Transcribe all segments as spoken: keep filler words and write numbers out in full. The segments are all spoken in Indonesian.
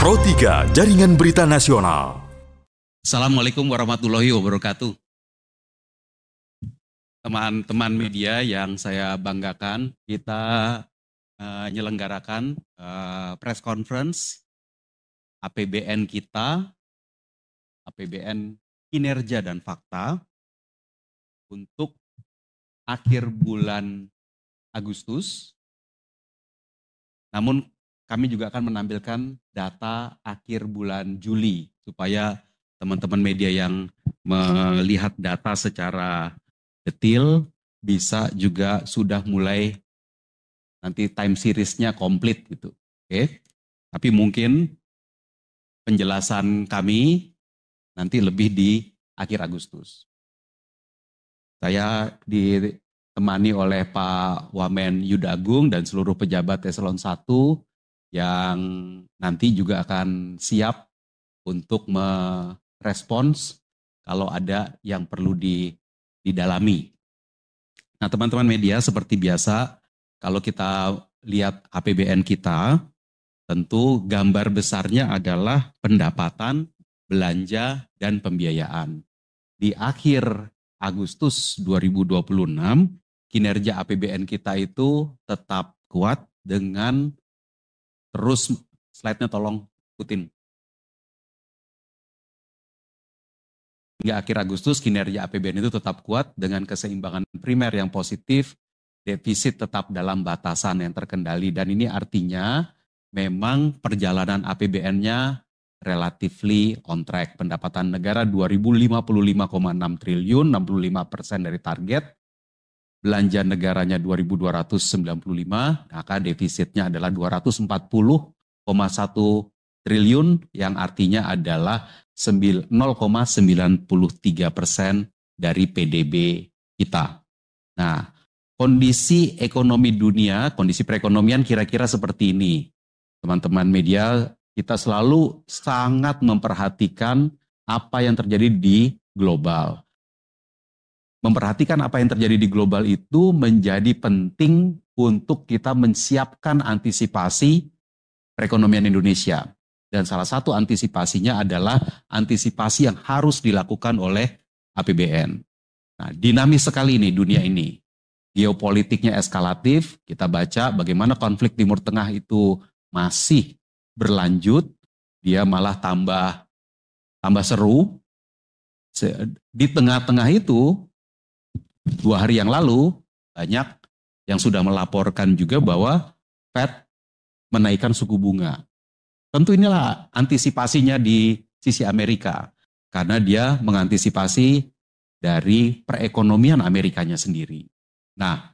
Pro tiga Jaringan Berita Nasional. Assalamualaikum warahmatullahi wabarakatuh. Teman-teman media yang saya banggakan, kita uh, menyelenggarakan uh, press conference A P B N kita, A P B N Kinerja dan Fakta untuk akhir bulan Agustus. Namun kami juga akan menampilkan data akhir bulan Juli supaya teman-teman media yang melihat data secara detail bisa juga sudah mulai nanti time series-nya komplit gitu. Oke. Tapi mungkin penjelasan kami nanti lebih di akhir Agustus. Saya ditemani oleh Pak Wamen Yuda Agung dan seluruh pejabat eselon satu yang nanti juga akan siap untuk merespons kalau ada yang perlu di, didalami. Nah, teman-teman media seperti biasa, kalau kita lihat A P B N kita, tentu gambar besarnya adalah pendapatan, belanja, dan pembiayaan. Di akhir Agustus dua ribu dua puluh enam, kinerja A P B N kita itu tetap kuat dengan terus, slide-nya tolong ikutin. Hingga akhir Agustus kinerja A P B N itu tetap kuat dengan keseimbangan primer yang positif, defisit tetap dalam batasan yang terkendali, dan ini artinya memang perjalanan A P B N-nya relatively on track. Pendapatan negara dua ribu lima puluh lima koma enam triliun, enam puluh lima persen dari target. Belanja negaranya dua ribu dua ratus sembilan puluh lima, maka defisitnya adalah dua ratus empat puluh koma satu triliun yang artinya adalah nol koma sembilan tiga persen dari P D B kita. Nah, kondisi ekonomi dunia, kondisi perekonomian kira-kira seperti ini. Teman-teman media, kita selalu sangat memperhatikan apa yang terjadi di global. Memperhatikan apa yang terjadi di global itu menjadi penting untuk kita menyiapkan antisipasi perekonomian Indonesia. Dan salah satu antisipasinya adalah antisipasi yang harus dilakukan oleh A P B N. Nah, dinamis sekali ini dunia ini. Geopolitiknya eskalatif, kita baca bagaimana konflik Timur Tengah itu masih berlanjut, dia malah tambah tambah seru. Di tengah-tengah itu, dua hari yang lalu, banyak yang sudah melaporkan juga bahwa Fed menaikkan suku bunga. Tentu inilah antisipasinya di sisi Amerika, karena dia mengantisipasi dari perekonomian Amerikanya sendiri. Nah,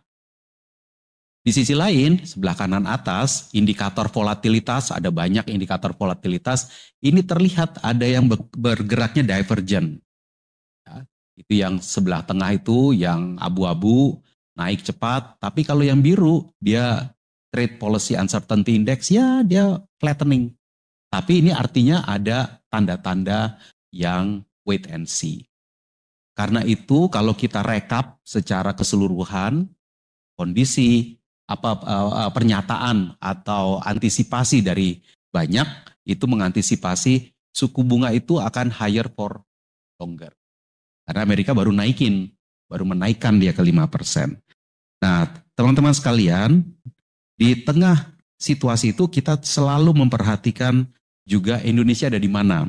di sisi lain, sebelah kanan atas, indikator volatilitas, ada banyak indikator volatilitas, ini terlihat ada yang bergeraknya divergent. Ya, itu yang sebelah tengah itu, yang abu-abu, naik cepat, tapi kalau yang biru, dia trade policy uncertainty index, ya dia flattening. Tapi ini artinya ada tanda-tanda yang wait and see. Karena itu kalau kita rekap secara keseluruhan, kondisi apa uh, pernyataan atau antisipasi dari banyak itu mengantisipasi suku bunga itu akan higher for longer. Karena Amerika baru naikin, baru menaikkan dia ke lima persen. Nah, teman-teman sekalian, di tengah situasi itu kita selalu memperhatikan juga Indonesia ada di mana.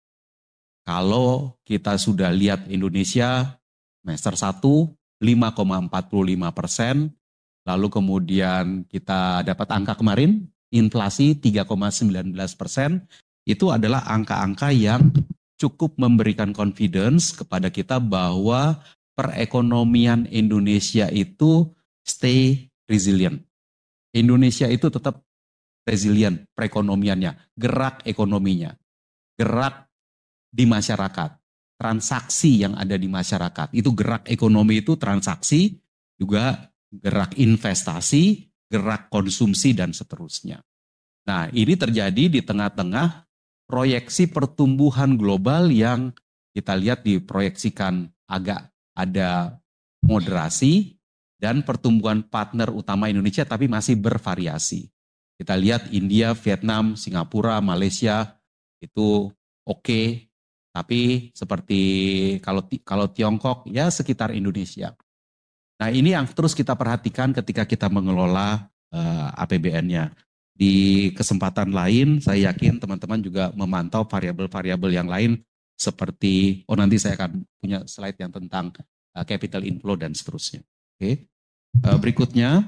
Kalau kita sudah lihat Indonesia semester satu lima koma empat puluh lima persen, lalu kemudian kita dapat angka kemarin, inflasi tiga koma sembilan belas persen, itu adalah angka-angka yang cukup memberikan confidence kepada kita bahwa perekonomian Indonesia itu stay resilient. Indonesia itu tetap resilient perekonomiannya, gerak ekonominya, gerak di masyarakat, transaksi yang ada di masyarakat. Itu gerak ekonomi itu transaksi, juga gerak investasi, gerak konsumsi, dan seterusnya. Nah, ini terjadi di tengah-tengah proyeksi pertumbuhan global yang kita lihat diproyeksikan agak ada moderasi dan pertumbuhan partner utama Indonesia tapi masih bervariasi. Kita lihat India, Vietnam, Singapura, Malaysia itu oke, okay, tapi seperti kalau kalau Tiongkok ya sekitar Indonesia. Nah ini yang terus kita perhatikan ketika kita mengelola uh, A P B N-nya. Di kesempatan lain saya yakin teman-teman juga memantau variabel-variabel yang lain seperti, oh nanti saya akan punya slide yang tentang uh, capital inflow dan seterusnya. Oke, okay. uh, berikutnya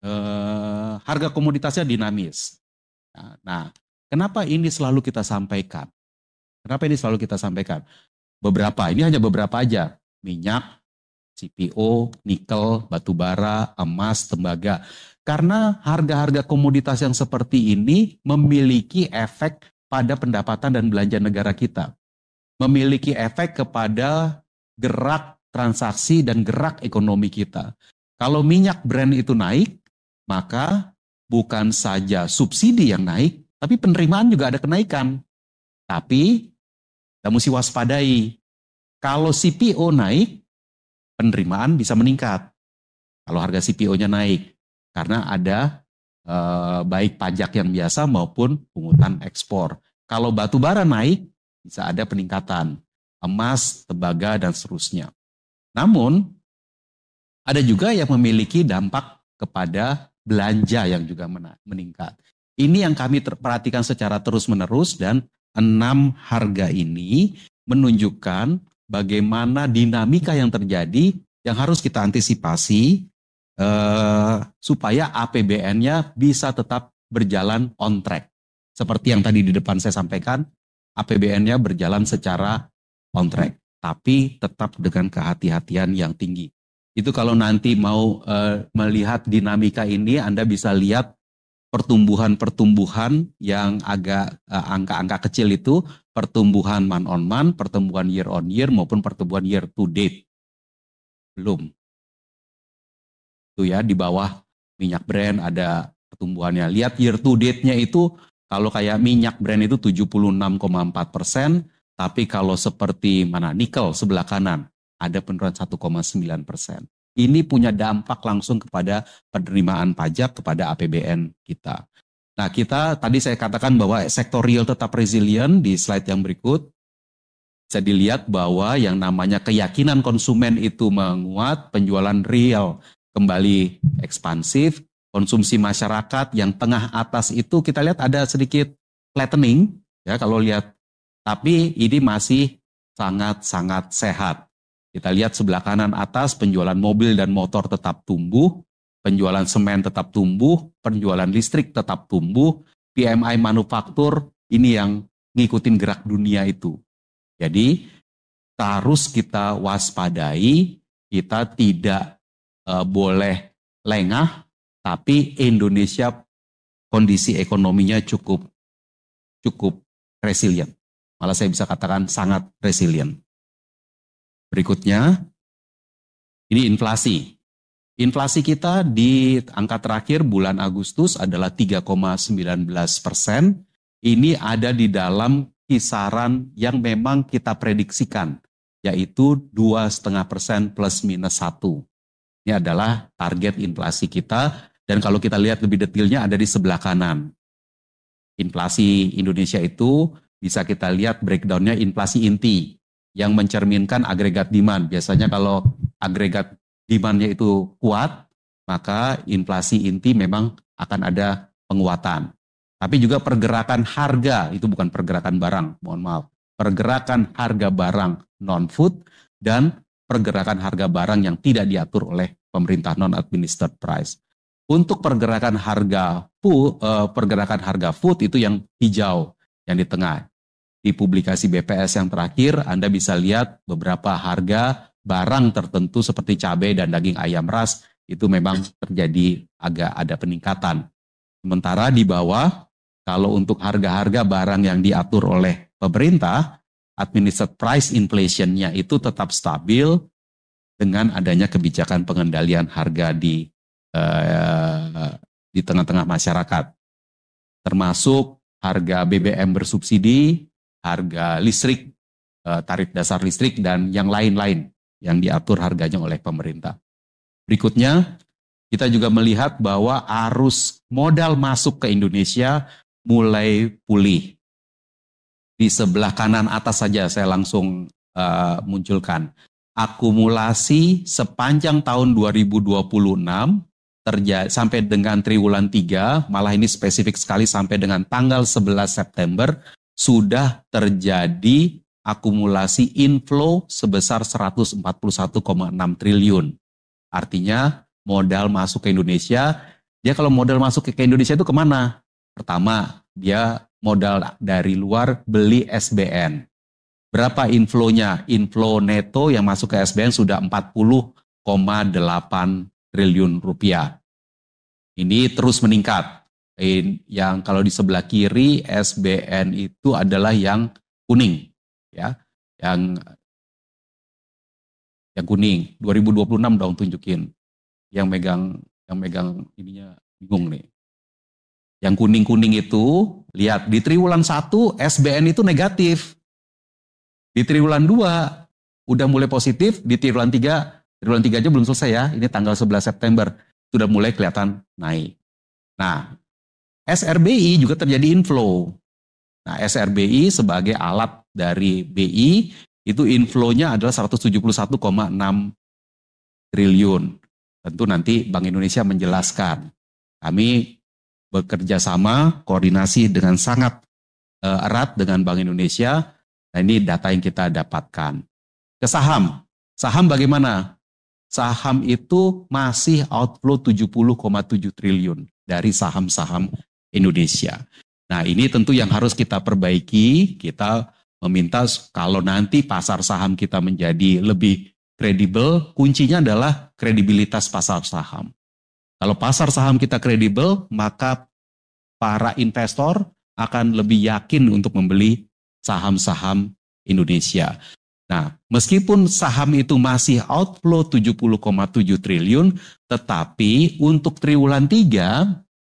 uh, harga komoditasnya dinamis. Nah, nah, kenapa ini selalu kita sampaikan? Kenapa ini selalu kita sampaikan? Beberapa, ini hanya beberapa aja, minyak, C P O, nikel, batu bara, emas, tembaga. Karena harga-harga komoditas yang seperti ini memiliki efek pada pendapatan dan belanja negara kita. Memiliki efek kepada gerak transaksi dan gerak ekonomi kita. Kalau minyak Brent itu naik, maka bukan saja subsidi yang naik, tapi penerimaan juga ada kenaikan. Tapi kita mesti waspadai. Kalau C P O naik, penerimaan bisa meningkat. Kalau harga C P O-nya naik. Karena ada eh, baik pajak yang biasa maupun pungutan ekspor. Kalau batu bara naik, bisa ada peningkatan. Emas, tembaga, dan seterusnya. Namun, ada juga yang memiliki dampak kepada belanja yang juga meningkat. Ini yang kami perhatikan secara terus-menerus dan enam harga ini menunjukkan bagaimana dinamika yang terjadi yang harus kita antisipasi eh, supaya A P B N-nya bisa tetap berjalan on track. Seperti yang tadi di depan saya sampaikan, A P B N-nya berjalan secara on track, tapi tetap dengan kehati-hatian yang tinggi. Itu kalau nanti mau eh, melihat dinamika ini, Anda bisa lihat pertumbuhan-pertumbuhan yang agak uh, angka-angka kecil itu, pertumbuhan month on month, pertumbuhan year on year, maupun pertumbuhan year to date. Belum. Itu ya, di bawah minyak Brent ada pertumbuhannya. Lihat year to date-nya itu, kalau kayak minyak Brent itu tujuh puluh enam koma empat persen, tapi kalau seperti mana nikel sebelah kanan, ada penurunan satu koma sembilan persen. Ini punya dampak langsung kepada penerimaan pajak kepada A P B N kita. Nah kita, tadi saya katakan bahwa sektor real tetap resilient, di slide yang berikut. Bisa dilihat bahwa yang namanya keyakinan konsumen itu menguat, penjualan real kembali ekspansif, konsumsi masyarakat yang tengah atas itu kita lihat ada sedikit flattening, ya kalau lihat. Tapi ini masih sangat-sangat sehat. Kita lihat sebelah kanan atas, penjualan mobil dan motor tetap tumbuh, penjualan semen tetap tumbuh, penjualan listrik tetap tumbuh, P M I manufaktur ini yang ngikutin gerak dunia itu. Jadi harus kita waspadai, kita tidak uh, boleh lengah, tapi Indonesia kondisi ekonominya cukup cukup resilient. Malah saya bisa katakan sangat resilient. Berikutnya, ini inflasi. Inflasi kita di angka terakhir bulan Agustus adalah tiga koma sembilan belas persen. Ini ada di dalam kisaran yang memang kita prediksikan, yaitu dua koma lima persen plus minus satu. Ini adalah target inflasi kita, dan kalau kita lihat lebih detailnya ada di sebelah kanan. Inflasi Indonesia itu bisa kita lihat breakdown-nya inflasi inti, yang mencerminkan agregat demand. Biasanya kalau agregat demand-nya itu kuat, maka inflasi inti memang akan ada penguatan. Tapi juga pergerakan harga, itu bukan pergerakan barang, mohon maaf. Pergerakan harga barang non-food dan pergerakan harga barang yang tidak diatur oleh pemerintah, non-administered price. Untuk pergerakan harga food, pergerakan harga food itu yang hijau, yang di tengah. Di publikasi B P S yang terakhir, Anda bisa lihat beberapa harga barang tertentu seperti cabai dan daging ayam ras, itu memang terjadi agak ada peningkatan. Sementara di bawah, kalau untuk harga-harga barang yang diatur oleh pemerintah, administered price inflation-nya itu tetap stabil dengan adanya kebijakan pengendalian harga di, eh, di tengah-tengah masyarakat. Termasuk harga B B M bersubsidi, harga listrik, tarif dasar listrik, dan yang lain-lain yang diatur harganya oleh pemerintah. Berikutnya, kita juga melihat bahwa arus modal masuk ke Indonesia mulai pulih. Di sebelah kanan atas saja saya langsung uh, munculkan. Akumulasi sepanjang tahun dua ribu dua puluh enam terjadi sampai dengan triwulan tiga, malah ini spesifik sekali sampai dengan tanggal sebelas September, sudah terjadi akumulasi inflow sebesar seratus empat puluh satu koma enam triliun. Artinya modal masuk ke Indonesia, dia kalau modal masuk ke Indonesia itu kemana? Pertama, dia modal dari luar beli S B N. Berapa inflow-nya? Inflow neto yang masuk ke S B N sudah empat puluh koma delapan triliun rupiah. Ini terus meningkat. Yang kalau di sebelah kiri S B N itu adalah yang kuning, ya, yang yang kuning. dua ribu dua puluh enam dong tunjukin. Yang megang yang megang ininya bingung nih. Yang kuning-kuning itu, lihat di triwulan satu S B N itu negatif. Di triwulan dua udah mulai positif, di triwulan tiga, triwulan tiga aja belum selesai ya, ini tanggal sebelas September, sudah mulai kelihatan naik. Nah, S R B I juga terjadi inflow. Nah, S R B I sebagai alat dari B I, itu inflow-nya adalah seratus tujuh puluh satu koma enam triliun. Tentu nanti Bank Indonesia menjelaskan. Kami bekerja sama, koordinasi dengan sangat uh, erat dengan Bank Indonesia. Nah, ini data yang kita dapatkan. Ke saham. Saham bagaimana? Saham itu masih outflow tujuh puluh koma tujuh triliun dari saham-saham Indonesia. Nah, ini tentu yang harus kita perbaiki. Kita meminta kalau nanti pasar saham kita menjadi lebih kredibel, kuncinya adalah kredibilitas pasar saham. Kalau pasar saham kita kredibel, maka para investor akan lebih yakin untuk membeli saham-saham Indonesia. Nah, meskipun saham itu masih outflow tujuh puluh koma tujuh triliun, tetapi untuk triwulan tiga,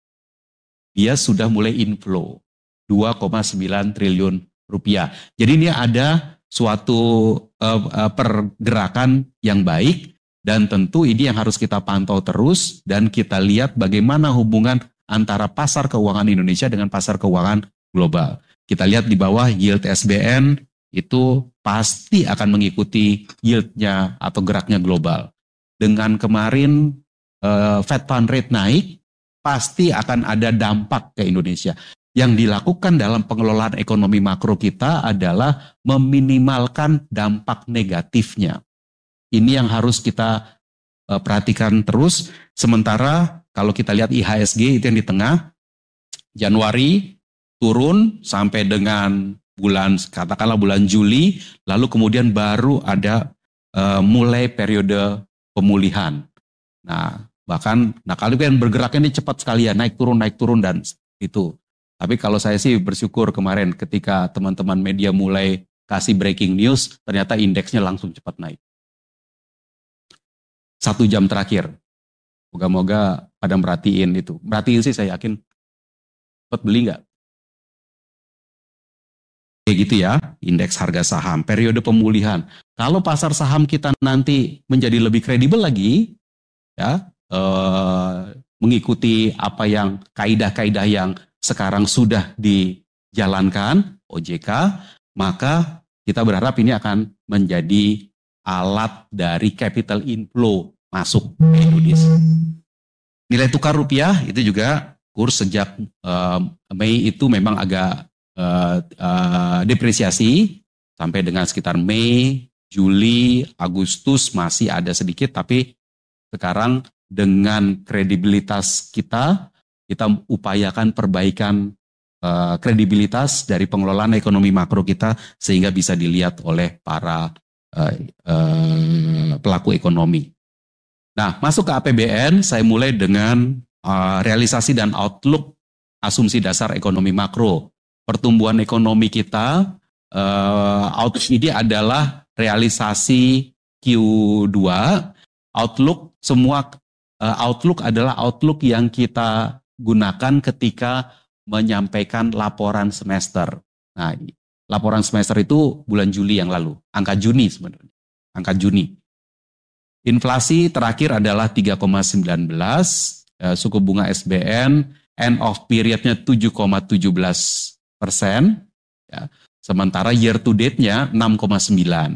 dia sudah mulai inflow dua koma sembilan triliun rupiah. Jadi ini ada suatu uh, uh, pergerakan yang baik, dan tentu ini yang harus kita pantau terus dan kita lihat bagaimana hubungan antara pasar keuangan Indonesia dengan pasar keuangan global. Kita lihat di bawah yield S B N itu pasti akan mengikuti yieldnya atau geraknya global. Dengan kemarin uh, Fed Fund Rate naik, pasti akan ada dampak ke Indonesia. Yang dilakukan dalam pengelolaan ekonomi makro kita adalah meminimalkan dampak negatifnya. Ini yang harus kita uh, perhatikan terus. Sementara kalau kita lihat I H S G itu yang di tengah, Januari turun sampai dengan bulan, katakanlah bulan Juli, lalu kemudian baru ada uh, mulai periode pemulihan. Nah, bahkan, nah kalau kan bergeraknya ini cepat sekali ya, naik turun, naik turun dan itu. Tapi kalau saya sih bersyukur kemarin ketika teman-teman media mulai kasih breaking news, ternyata indeksnya langsung cepat naik. Satu jam terakhir. Moga-moga pada merhatiin itu. Merhatiin sih saya yakin. Cepat beli nggak? Kayak gitu ya, indeks harga saham, periode pemulihan. Kalau pasar saham kita nanti menjadi lebih kredibel lagi, ya, eh, mengikuti apa yang kaidah-kaidah yang sekarang sudah dijalankan O J K, maka kita berharap ini akan menjadi alat dari capital inflow masuk ke Indonesia. Nilai tukar rupiah itu juga kurs sejak uh, Mei itu memang agak uh, uh, depresiasi sampai dengan sekitar Mei, Juli, Agustus masih ada sedikit, tapi sekarang dengan kredibilitas kita, kita upayakan perbaikan uh, kredibilitas dari pengelolaan ekonomi makro kita sehingga bisa dilihat oleh para Uh, uh, pelaku ekonomi. Nah, masuk ke A P B N, saya mulai dengan uh, realisasi dan outlook asumsi dasar ekonomi makro. Pertumbuhan ekonomi kita, uh, out, ini adalah realisasi Q dua, outlook semua uh, outlook adalah outlook yang kita gunakan ketika menyampaikan laporan semester. Nah, laporan semester itu bulan Juli yang lalu, angka Juni sebenarnya, angka Juni. Inflasi terakhir adalah tiga koma satu sembilan, eh, suku bunga S B N end of periodnya tujuh koma satu tujuh persen, ya. Sementara year to date-nya enam koma sembilan.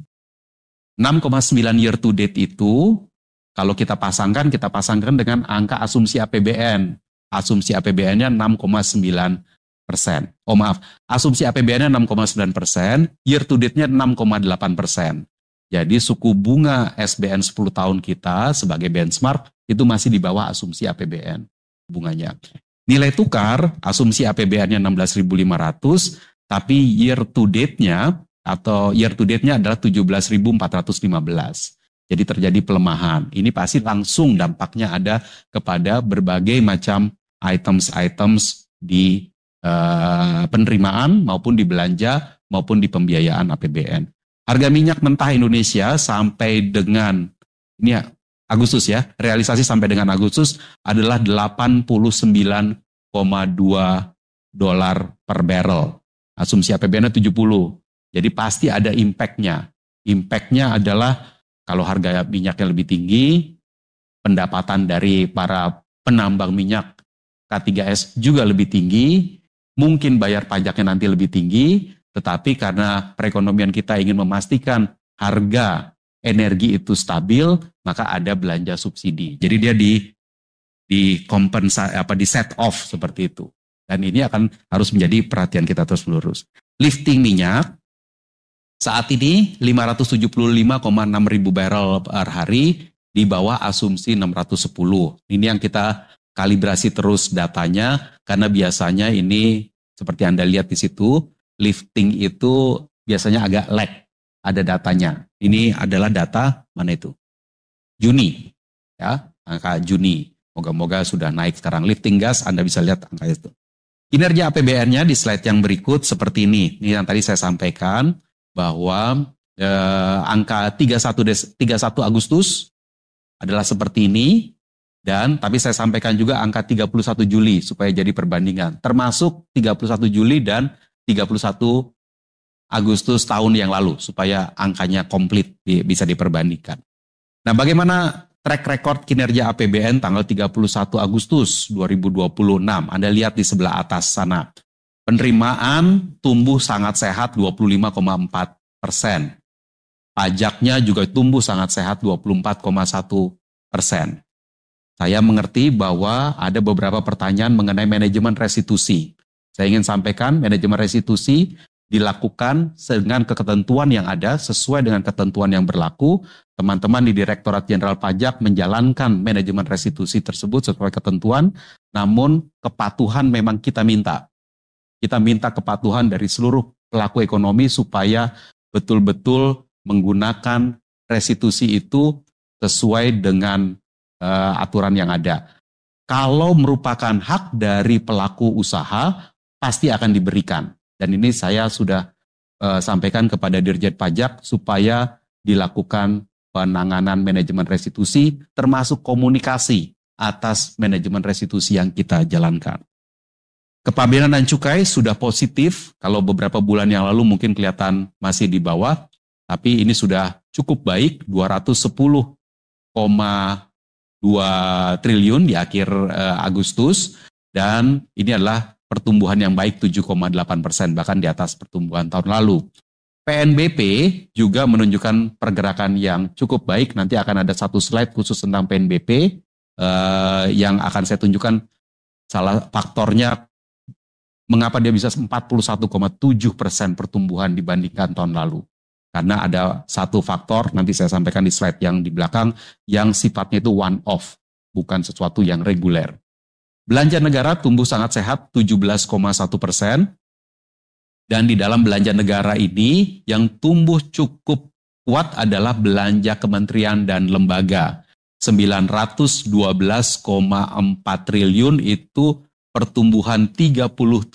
enam koma sembilan year to date itu, kalau kita pasangkan, kita pasangkan dengan angka asumsi A P B N. Asumsi A P B N-nya enam koma sembilan persen. Oh maaf, asumsi A P B N-nya enam koma sembilan persen, year to date-nya enam koma delapan persen. Jadi suku bunga S B N sepuluh tahun kita sebagai benchmark itu masih di bawah asumsi A P B N bunganya. Nilai tukar, asumsi A P B N-nya enam belas ribu lima ratus, tapi year to date-nya atau year to date-nya adalah tujuh belas ribu empat ratus lima belas. Jadi terjadi pelemahan. Ini pasti langsung dampaknya ada kepada berbagai macam items-items di uh, penerimaan maupun di belanja maupun di pembiayaan A P B N. Harga minyak mentah Indonesia sampai dengan ini ya, Agustus ya, realisasi sampai dengan Agustus adalah delapan puluh sembilan koma dua dolar per barrel. Asumsi A P B N-nya tujuh puluh. Jadi pasti ada impact-nya. Impact-nya adalah kalau harga minyaknya lebih tinggi, pendapatan dari para penambang minyak K tiga S juga lebih tinggi, mungkin bayar pajaknya nanti lebih tinggi, tetapi karena perekonomian kita ingin memastikan harga energi itu stabil, maka ada belanja subsidi. Jadi dia di di kompensa apa di set off seperti itu. Dan ini akan harus menjadi perhatian kita terus-menerus. Lifting minyak saat ini lima ratus tujuh puluh lima koma enam ribu barrel per hari di bawah asumsi enam ratus sepuluh. Ini yang kita kalibrasi terus datanya karena biasanya ini seperti Anda lihat di situ, lifting itu biasanya agak lag, ada datanya. Ini adalah data mana itu? Juni, ya, angka Juni. Moga-moga sudah naik sekarang. Lifting gas Anda bisa lihat angka itu. Kinerja A P B N-nya di slide yang berikut seperti ini. Ini yang tadi saya sampaikan bahwa eh, angka tiga puluh satu Agustus adalah seperti ini. Dan tapi saya sampaikan juga angka tiga puluh satu Juli supaya jadi perbandingan. Termasuk tiga puluh satu Juli dan tiga puluh satu Agustus tahun yang lalu supaya angkanya komplit bisa diperbandingkan. Nah, bagaimana track record kinerja A P B N tanggal tiga puluh satu Agustus dua ribu dua puluh enam? Anda lihat di sebelah atas sana. Penerimaan tumbuh sangat sehat dua puluh lima koma empat persen. Pajaknya juga tumbuh sangat sehat dua puluh empat koma satu persen. Saya mengerti bahwa ada beberapa pertanyaan mengenai manajemen restitusi. Saya ingin sampaikan manajemen restitusi dilakukan dengan ketentuan yang ada sesuai dengan ketentuan yang berlaku. Teman-teman di Direktorat Jenderal Pajak menjalankan manajemen restitusi tersebut sesuai ketentuan, namun kepatuhan memang kita minta. Kita minta kepatuhan dari seluruh pelaku ekonomi supaya betul-betul menggunakan restitusi itu sesuai dengan uh, aturan yang ada. Kalau merupakan hak dari pelaku usaha, pasti akan diberikan. Dan ini saya sudah uh, sampaikan kepada Dirjen Pajak supaya dilakukan penanganan manajemen restitusi, termasuk komunikasi atas manajemen restitusi yang kita jalankan. Kepabeanan dan cukai sudah positif, kalau beberapa bulan yang lalu mungkin kelihatan masih di bawah, tapi ini sudah cukup baik, dua ratus sepuluh koma dua triliun di akhir uh, Agustus, dan ini adalah pertumbuhan yang baik tujuh koma delapan persen, bahkan di atas pertumbuhan tahun lalu. P N B P juga menunjukkan pergerakan yang cukup baik, nanti akan ada satu slide khusus tentang P N B P uh, yang akan saya tunjukkan salah faktornya mengapa dia bisa empat puluh satu koma tujuh persen pertumbuhan dibandingkan tahun lalu. Karena ada satu faktor, nanti saya sampaikan di slide yang di belakang, yang sifatnya itu one off, bukan sesuatu yang reguler. Belanja negara tumbuh sangat sehat tujuh belas koma satu persen. Dan di dalam belanja negara ini yang tumbuh cukup kuat adalah belanja kementerian dan lembaga. sembilan ratus dua belas koma empat triliun itu pertumbuhan tiga puluh